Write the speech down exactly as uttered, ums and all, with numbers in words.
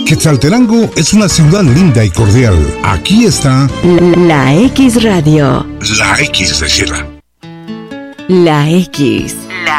Quetzaltenango es una ciudad linda y cordial. Aquí está La X Radio. La X de Sierra. La X. La